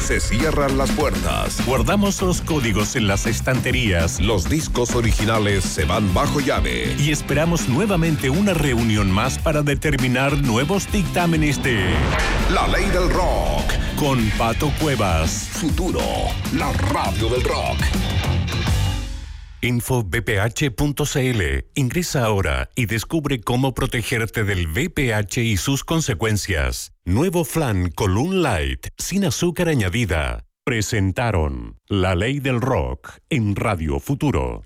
Se cierran las puertas. Guardamos los códigos en las estanterías. Los discos originales se van bajo llave. Y esperamos nuevamente una reunión más para determinar nuevos dictámenes de La Ley del Rock. Con Pato Cuevas. Futuro, la radio del rock. Infobph.cl. Ingresa ahora y descubre cómo protegerte del VPH y sus consecuencias. Nuevo flan Column Light, sin azúcar añadida. Presentaron La Ley del Rock en Radio Futuro.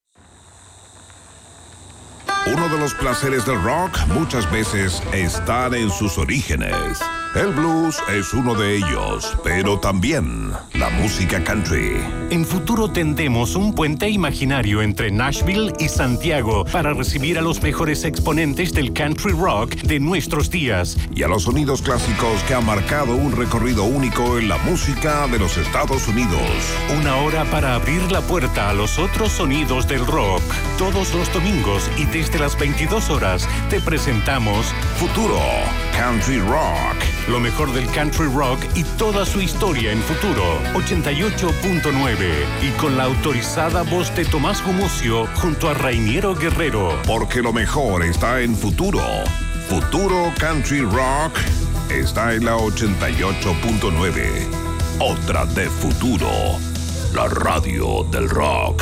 Uno de los placeres del rock muchas veces están en sus orígenes. El blues es uno de ellos, pero también la música country. En Futuro tendemos un puente imaginario entre Nashville y Santiago para recibir a los mejores exponentes del country rock de nuestros días. Y a los sonidos clásicos que han marcado un recorrido único en la música de los Estados Unidos. Una hora para abrir la puerta a los otros sonidos del rock. Todos los domingos y desde las 22 horas te presentamos Futuro Country Rock. Lo mejor del country rock y toda su historia en Futuro 88.9 y con la autorizada voz de Tomás Gumucio junto a Rainiero Guerrero. Porque lo mejor está en Futuro. Futuro Country Rock está en la 88.9. Otra de Futuro, la radio del rock.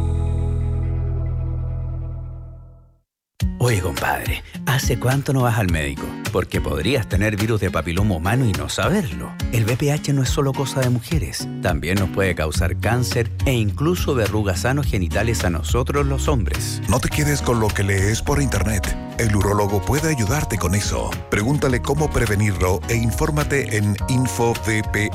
Oye, compadre, ¿hace cuánto no vas al médico? Porque podrías tener virus de papiloma humano y no saberlo. El VPH no es solo cosa de mujeres. También nos puede causar cáncer e incluso verrugas anogenitales a nosotros los hombres. No te quedes con lo que lees por internet. El urólogo puede ayudarte con eso. Pregúntale cómo prevenirlo e infórmate en infovph.cl.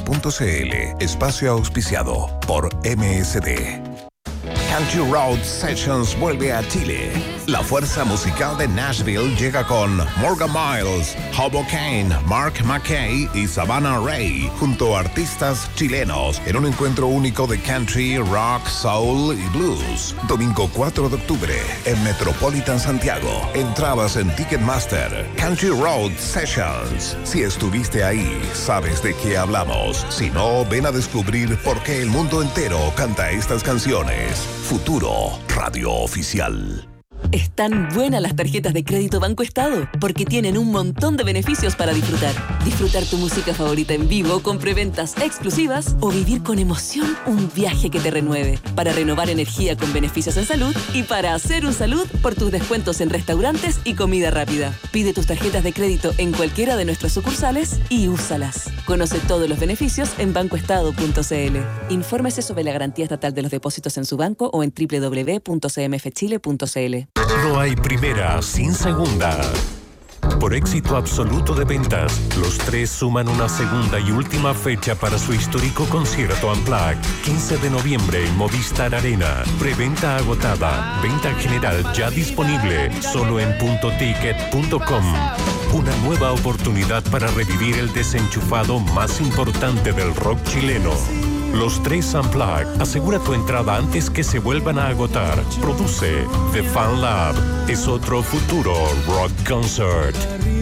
Espacio auspiciado por MSD. Country Road Sessions vuelve a Chile. La fuerza musical de Nashville llega con Morgan Miles, Hobo Kane, Mark McKay y Savannah Ray, junto a artistas chilenos, en un encuentro único de country, rock, soul y blues. Domingo 4 de octubre, en Metropolitan Santiago. Entradas en Ticketmaster. Country Road Sessions. Si estuviste ahí, sabes de qué hablamos. Si no, ven a descubrir por qué el mundo entero canta estas canciones. Futuro, radio oficial. Están buenas las tarjetas de crédito Banco Estado porque tienen un montón de beneficios para disfrutar. Disfrutar tu música favorita en vivo con preventas exclusivas o vivir con emoción un viaje que te renueve. Para renovar energía con beneficios en salud y para hacer un salud por tus descuentos en restaurantes y comida rápida. Pide tus tarjetas de crédito en cualquiera de nuestras sucursales y úsalas. Conoce todos los beneficios en bancoestado.cl. Infórmese sobre la garantía estatal de los depósitos en su banco o en www.cmfchile.cl. No hay primera sin segunda. Por éxito absoluto de ventas, los tres suman una segunda y última fecha para su histórico concierto Unplugged. 15 de noviembre en Movistar Arena. Preventa agotada. Venta general ya disponible. Solo en puntoticket.com. Una nueva oportunidad para revivir el desenchufado más importante del rock chileno. Los tres Unplugged. Asegura tu entrada antes que se vuelvan a agotar. Produce The Fan Lab. Es otro Futuro Rock Concert.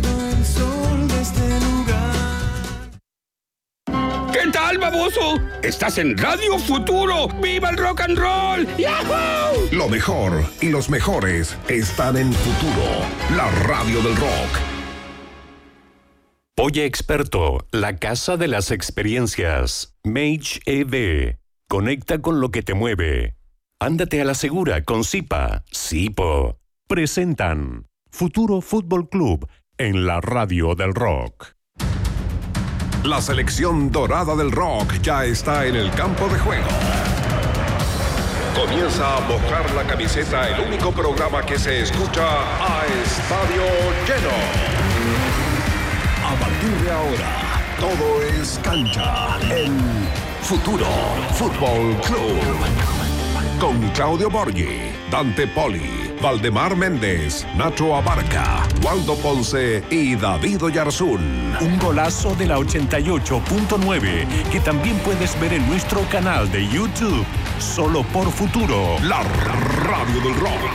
¿Qué tal, baboso? Estás en Radio Futuro. ¡Viva el rock and roll! ¡Yahoo! Lo mejor y los mejores están en Futuro, la radio del rock. Oye Experto, la casa de las experiencias. Mage EV. Conecta con lo que te mueve. Ándate a la segura con Zipa. Zipo. Presentan Futuro Fútbol Club en la radio del rock. La selección dorada del rock ya está en el campo de juego. Comienza a mojar la camiseta, el único programa que se escucha a estadio lleno. A partir de ahora, todo es cancha en Futuro Fútbol Club. Con Claudio Borghi, Dante Poli, Valdemar Méndez, Nacho Abarca, Waldo Ponce y David Oyarzún. Un golazo de la 88.9 que también puedes ver en nuestro canal de YouTube. Solo por Futuro, la radio del rock.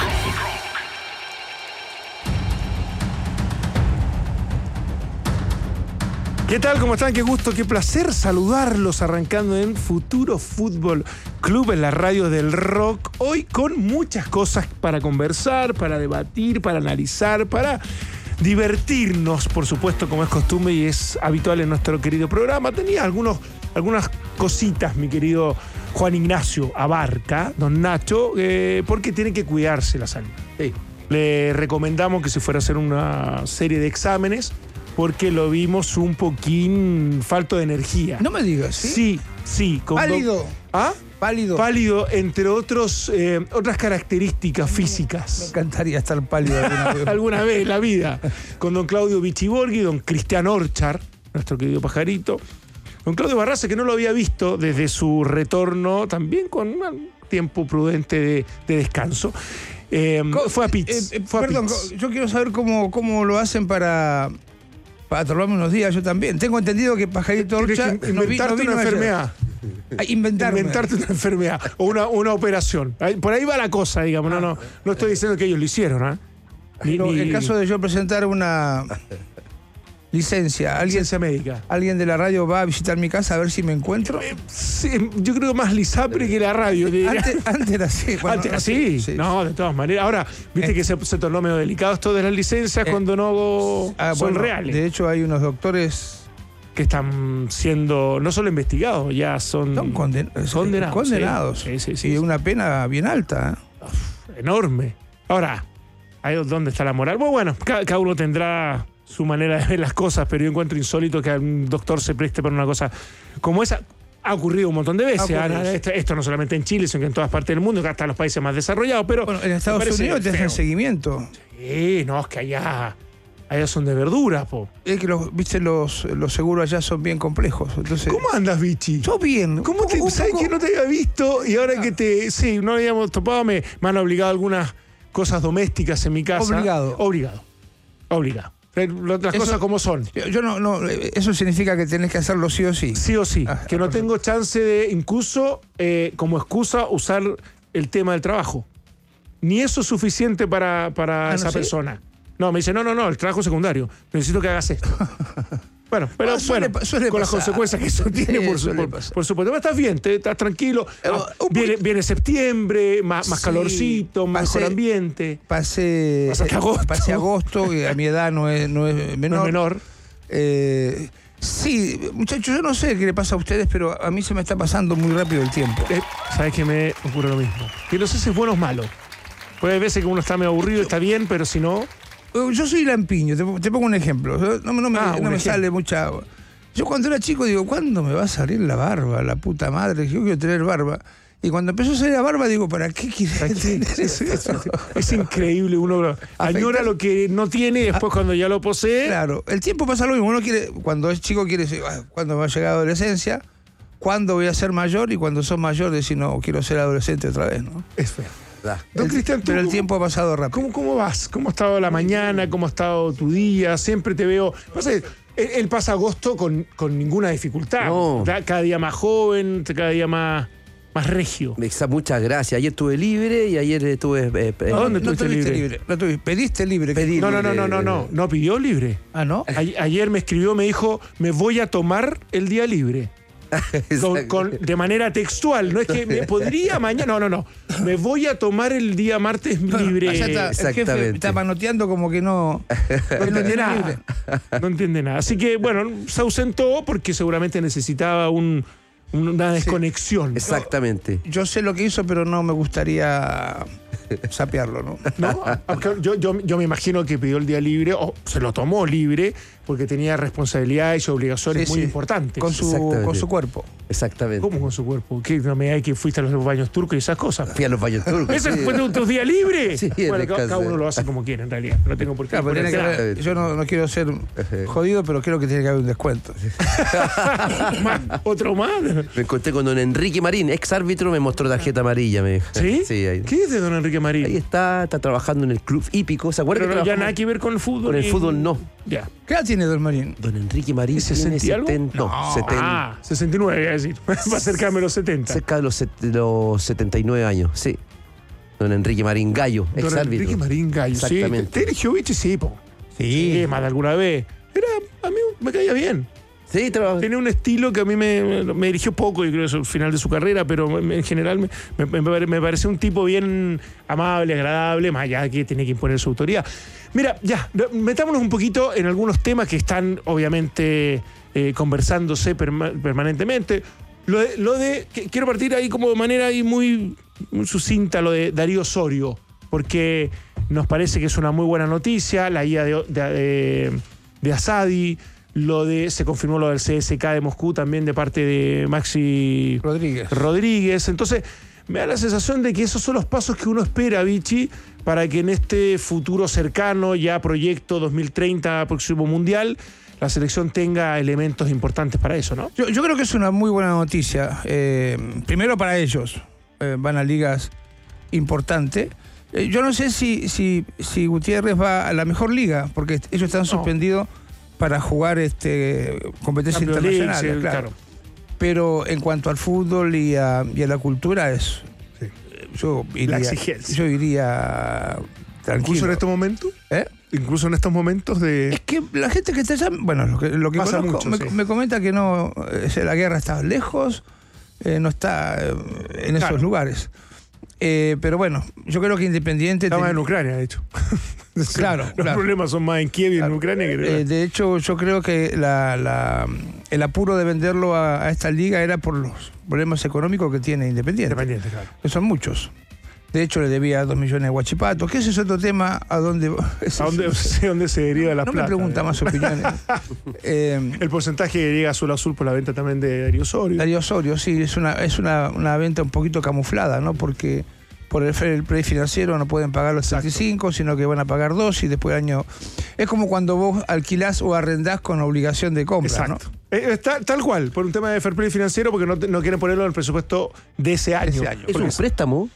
¿Qué tal? ¿Cómo están? Qué gusto, qué placer saludarlos arrancando en Futuro Fútbol Club en la radio del rock. Hoy con muchas cosas para conversar, para debatir, para analizar, para divertirnos, por supuesto, como es costumbre y es habitual en nuestro querido programa. Tenía algunas cositas, mi querido Juan Ignacio Abarca, don Nacho, porque tiene que cuidarse la salud. Sí. Le recomendamos que se fuera a hacer una serie de exámenes porque lo vimos un poquín falto de energía. No me digas, ¿sí? Sí. Pálido. ¿Ah? Pálido. Pálido, entre otras características Me físicas. encantaría estar pálido alguna vez. Alguna vez en la vida. Con don Claudio Bichiborghi, don Cristian Orchar, nuestro querido pajarito. Don Claudio Barraza, que no lo había visto desde su retorno, también con un tiempo prudente de descanso. Fue a Pitts. Perdón, yo quiero saber cómo lo hacen para tomarme unos días, yo también. Tengo entendido que Pajarito Orcha inventarte una enfermedad. Inventarte una enfermedad o una operación. Por ahí va la cosa, digamos. No estoy diciendo que ellos lo hicieron. En caso de yo presentar una licencia médica. ¿Alguien de la radio va a visitar mi casa a ver si me encuentro? Sí, yo creo más lisapre que la radio. Antes era así. Antes era así. Sí. No, de todas maneras. Ahora, viste que se tornó medio delicado esto de las licencias cuando no son reales. De hecho, hay unos doctores que están siendo no solo investigados, ya son condenados. Sí. Y una pena bien alta. Enorme. Ahora, ahí es donde está la moral. Bueno, cada uno tendrá su manera de ver las cosas, pero yo encuentro insólito que un doctor se preste para una cosa como esa. Ha ocurrido un montón de veces. Esto no solamente en Chile, sino que en todas partes del mundo, que hasta en los países más desarrollados. Pero en Estados Unidos te hacen seguimiento. Sí, no, es que allá son de verduras, po. Es que los seguros allá son bien complejos. Entonces, ¿cómo andas, Vichy? Yo bien. ¿Sabes que no te había visto? Y ahora que sí, no habíamos topado, me han obligado a algunas cosas domésticas en mi casa. Obligado. Las cosas como son. Yo no, eso significa que tenés que hacerlo sí o sí. Sí o sí. Que no tengo chance de, incluso, como excusa, usar el tema del trabajo. Ni eso es suficiente para esa persona. No, me dice, no, el trabajo secundario. Necesito que hagas esto. Bueno, pero suele con pasar. Las consecuencias que eso tiene, por supuesto. Pero estás bien, estás tranquilo. Viene septiembre, más calorcito, mejor ambiente. Pasé agosto, que a mi edad no es menor. Sí, muchachos, yo no sé qué le pasa a ustedes, pero a mí se me está pasando muy rápido el tiempo. ¿Sabes qué me ocurre lo mismo? Que no sé si es bueno o malo. Puede veces que uno está medio aburrido, está bien, pero si no... Yo soy lampiño, te pongo un ejemplo. No me sale mucha... Yo cuando era chico digo, ¿cuándo me va a salir la barba? La puta madre, yo quiero tener barba. Y cuando empezó a salir la barba digo, ¿para qué quieres tener eso? Es increíble, uno añora lo que no tiene y después cuando ya lo posee... Claro, el tiempo pasa lo mismo. Uno quiere, cuando es chico quiere decir, ¿cuándo me va a llegar la adolescencia? ¿Cuándo voy a ser mayor? Y cuando sos mayor decir, no, quiero ser adolescente otra vez, ¿no? Es feo. Don Cristian, pero el tiempo ha pasado rápido. ¿Cómo vas? ¿Cómo ha estado la mañana? ¿Cómo ha estado tu día? Siempre te veo... Él pasa agosto con ninguna dificultad. No. Cada día más joven, cada día más regio. Muchas gracias. Ayer estuve libre y ayer estuve... ¿Dónde estuviste libre? ¿Pediste libre? No. No pidió libre. ¿Ah, no? Ayer me escribió, me dijo, me voy a tomar el día libre. De manera textual, no es que me podría mañana, no, me voy a tomar el día martes libre. Allá está, el jefe está manoteando como que no entiende nada. Así que bueno, se ausentó porque seguramente necesitaba una desconexión. Exactamente. Yo sé lo que hizo, pero no me gustaría sapearlo, ¿no? Yo me imagino que pidió el día libre o se lo tomó libre porque tenía responsabilidades y obligaciones muy importantes. Con su cuerpo. Exactamente. ¿Cómo con su cuerpo? ¿Qué? No me digas que fuiste a los baños turcos y esas cosas. Fui a los baños turcos. ¿Ese fue tu día libre? Sí, bueno, cada uno lo hace como quiere, en realidad. No tengo por qué. Yo no quiero ser jodido, pero creo que tiene que haber un descuento. ¿Otro más? Me encontré con don Enrique Marín, ex árbitro, me mostró tarjeta amarilla. Me dijo. ¿Sí? Sí, ahí. ¿Qué es de don Enrique Marín? Ahí está trabajando en el club hípico. ¿Se acuerda? Pero ya nada que ver con el fútbol. Con el fútbol no. Ya. ¿Qué edad tiene don Marín? Don Enrique Marín tiene 70. No, 70. 69, voy a decir. Va a acercarme a los 70. Cerca de los 79 años, sí. Don Enrique Marín Gallo, ex árbitro. Don Enrique Marín Gallo, exactamente. Sí. Te eligió, bicho, sí, po. Sí, más de alguna vez. A mí me caía bien. Sí, tiene un estilo que a mí me dirigió poco, y creo que es el final de su carrera, pero en general me parece un tipo bien amable, agradable, más allá de que tiene que imponer su autoridad. Mira, ya, metámonos un poquito en algunos temas que están obviamente conversándose permanentemente. Quiero partir ahí como de manera ahí muy sucinta lo de Darío Osorio, porque nos parece que es una muy buena noticia, la ida de Asadi, se confirmó lo del CSK de Moscú también de parte de Maxi Rodríguez. Entonces, me da la sensación de que esos son los pasos que uno espera, Vichy, para que en este futuro cercano, ya proyecto 2030, próximo mundial, la selección tenga elementos importantes para eso, ¿no? Yo creo que es una muy buena noticia. Primero para ellos, van a ligas importantes. Yo no sé si Gutiérrez va a la mejor liga, porque ellos están suspendidos para jugar competencias internacionales, claro. Pero en cuanto al fútbol y a la cultura, yo iría tranquilo. ¿Incluso en estos momentos? Incluso en estos momentos de... Es que la gente que está allá, bueno, lo que pasa conozco, mucho, me comenta que no, la guerra está lejos, no está en esos lugares. Pero bueno, yo creo que Independiente... Está más en Ucrania, de hecho. Claro. Los problemas son más en Kiev y en Ucrania que... de hecho, yo creo que el apuro de venderlo a esta liga era por los problemas económicos que tiene Independiente. Claro. Que son muchos. De hecho, le debía 2 millones de guachipatos, que ese es otro tema a dónde se deriva la plata. No me pregunta más opiniones. El porcentaje que llega a Azul por la venta también de Darío Osorio. Darío Osorio, sí, es una venta un poquito camuflada, ¿no? Porque por el precio financiero no pueden pagar los 35, sino que van a pagar 2 y después el año... Es como cuando vos alquilás o arrendás con obligación de compra, ¿no? Tal cual, por un tema de fair play financiero, porque no quieren ponerlo en el presupuesto de ese año. ¿Es un préstamo?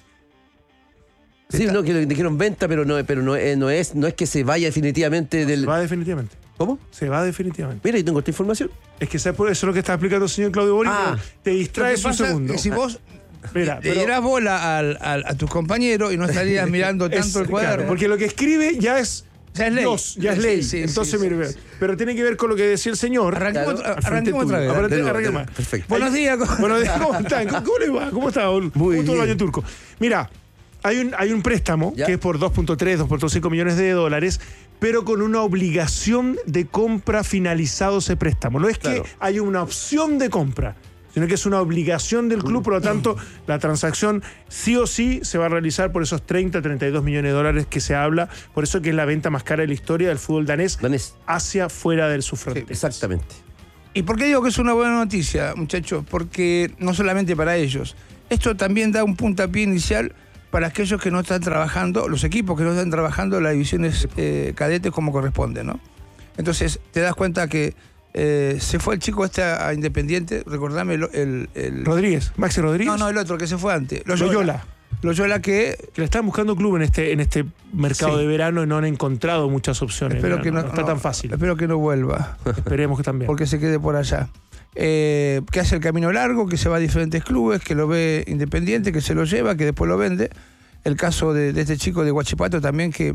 Sí, no, que dijeron venta, pero no es que se vaya definitivamente del... Se va definitivamente. ¿Cómo? Se va definitivamente. Mira, yo tengo esta información. Es que eso es lo que está explicando el señor Claudio Boris. Te distraes un segundo. Si vos le dieras bola a tus compañeros y no estarías mirando tanto el cuaderno. Claro, porque lo que escribe ya es ley. Ya es ley. Sí, entonces, mire, pero tiene que ver con lo que decía el señor. Arranquemos otra vez. Arranquemos más. Perfecto. Buenos días. ¿Cómo están? ¿Cómo les va? ¿Cómo está? Muy bien. Todo el año turco. Mira, hay un préstamo que es por 2.3, 2.5 millones de dólares, pero con una obligación de compra finalizado ese préstamo. No es que haya una opción de compra, sino que es una obligación del club, por lo tanto, la transacción sí o sí se va a realizar por esos 30, 32 millones de dólares que se habla, por eso que es la venta más cara de la historia del fútbol danés. Hacia fuera de sus fronteras. Exactamente. ¿Y por qué digo que es una buena noticia, muchachos? Porque no solamente para ellos, esto también da un puntapié inicial para aquellos que no están trabajando, los equipos que no están trabajando en las divisiones cadetes como corresponde, ¿no? Entonces, te das cuenta que se fue el chico a Independiente, recordame el Rodríguez, Maxi Rodríguez. No, el otro que se fue antes. Loyola que le están buscando club en este mercado de verano y no han encontrado muchas opciones. Espero que no está tan fácil. Espero que no vuelva. Esperemos que también. Porque se quede por allá. Que hace el camino largo, que se va a diferentes clubes, que lo ve Independiente, que se lo lleva, que después lo vende. El caso de este chico de Huachipato también, que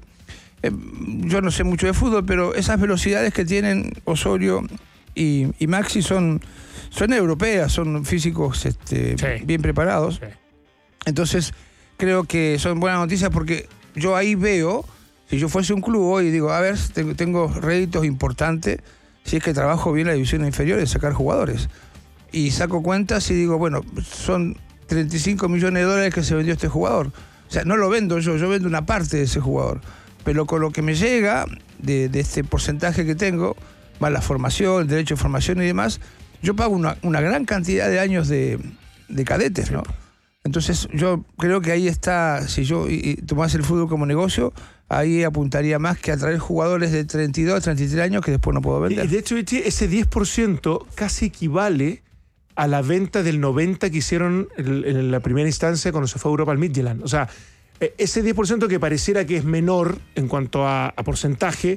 yo no sé mucho de fútbol, pero esas velocidades que tienen Osorio y Maxi son europeas, son físicos bien preparados. Sí. Entonces, creo que son buenas noticias porque yo ahí veo, si yo fuese un club hoy, digo, a ver, tengo réditos importantes, si es que trabajo bien la división inferior de sacar jugadores. Y saco cuentas y digo, bueno, son 35 millones de dólares que se vendió este jugador. O sea, no lo vendo yo vendo una parte de ese jugador. Pero con lo que me llega de este porcentaje que tengo, más la formación, el derecho de formación y demás, yo pago una gran cantidad de años de cadetes, ¿no? Entonces yo creo que ahí está, si yo tomás el fútbol como negocio, ahí apuntaría más que a traer jugadores de 32, 33 años que después no puedo vender. Y de hecho, ese 10% casi equivale a la venta del 90% que hicieron en la primera instancia cuando se fue a Europa al Midtjylland. O sea, ese 10% que pareciera que es menor en cuanto a porcentaje,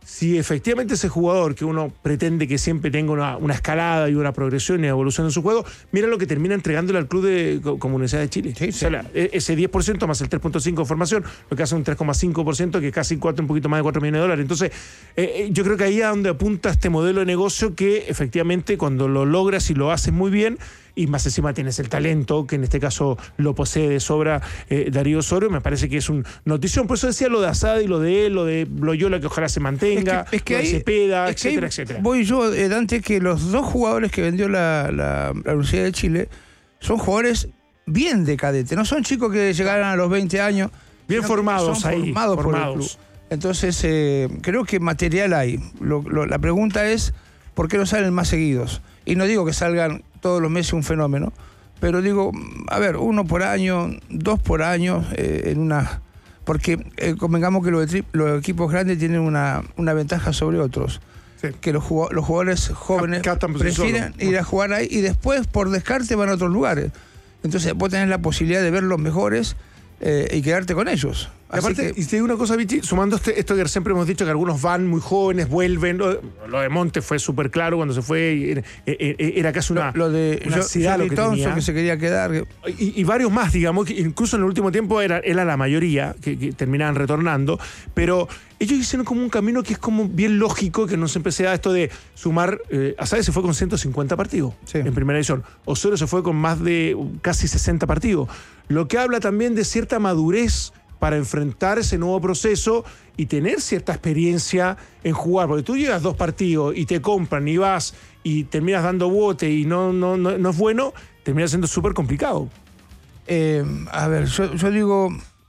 si efectivamente ese jugador que uno pretende que siempre tenga una escalada y una progresión y evolución en su juego, mira lo que termina entregándole al club como Universidad de Chile. Sí, sí. O sea, ese 10% más el 3.5% de formación, lo que hace un 3.5%, que es casi un poquito más de 4 millones de dólares. Entonces, yo creo que ahí es donde apunta este modelo de negocio que efectivamente cuando lo logras y lo haces muy bien, y más encima tienes el talento, que en este caso lo posee de sobra Darío Osorio, me parece que es una notición. Por eso decía lo de Asad y lo de él, lo de Loyola, que ojalá se mantenga, es que lo de ahí, Cepeda, es que etcétera, etcétera. Voy yo, Dante, que los 2 jugadores que vendió la Universidad de Chile son jugadores bien de cadete, no son chicos que llegaron a los 20 años. Bien formados son ahí. Formados por el club. Entonces, creo que material hay. La pregunta es, ¿por qué no salen más seguidos? Y no digo que salgan todos los meses un fenómeno, pero digo, a ver, 1 por año, 2 por año, porque convengamos que los equipos grandes tienen una ventaja sobre otros. Sí. Que los jugadores jóvenes prefieren ir a jugar ahí y después, por descarte, van a otros lugares. Entonces vos tenés la posibilidad de ver los mejores y quedarte con ellos. Y aparte, y te digo una cosa, Vichy, sumando esto que siempre hemos dicho que algunos van muy jóvenes, vuelven. Lo de Monte fue súper claro cuando se fue, era casi una ansiedad lo que tenía. Que se quería quedar. Y varios más, digamos, que incluso en el último tiempo era la mayoría que terminaban retornando, pero ellos hicieron como un camino que es como bien lógico, que no siempre se da esto de sumar. Asade se fue con 150 partidos en primera edición. Osorio se fue con más de casi 60 partidos. Lo que habla también de cierta madurez para enfrentar ese nuevo proceso y tener cierta experiencia en jugar. Porque tú llegas 2 partidos y te compran y vas y terminas dando bote y no es bueno, termina siendo súper complicado. A ver, yo digo...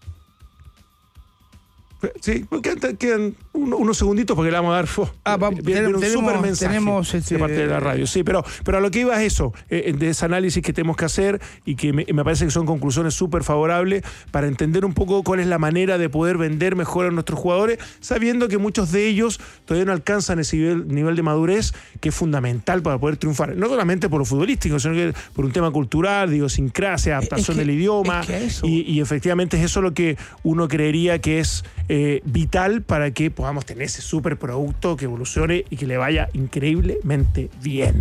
Sí, quedan unos segunditos porque le vamos a dar un súper mensaje de parte de la radio. Sí, pero a lo que iba es eso, de ese análisis que tenemos que hacer y que me parece que son conclusiones súper favorables para entender un poco cuál es la manera de poder vender mejor a nuestros jugadores, sabiendo que muchos de ellos todavía no alcanzan ese nivel de madurez que es fundamental para poder triunfar. No solamente por lo futbolístico, sino que por un tema cultural, idiosincrasia, adaptación del idioma. Y efectivamente es eso lo que uno creería que es vital para que podamos tener ese superproducto que evolucione y que le vaya increíblemente bien.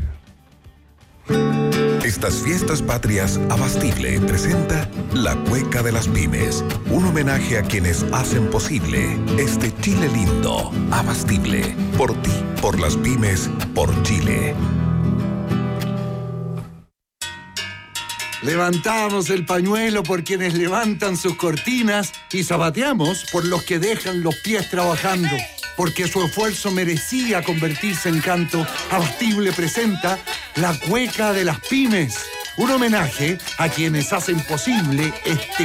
Estas fiestas patrias, Abastible presenta La Cueca de las Pymes, un homenaje a quienes hacen posible este Chile lindo. Abastible, por ti, por las pymes, por Chile. Levantamos el pañuelo por quienes levantan sus cortinas y zapateamos por los que dejan los pies trabajando. Porque su esfuerzo merecía convertirse en canto, Abastible presenta La Cueca de las Pymes, un homenaje a quienes hacen posible este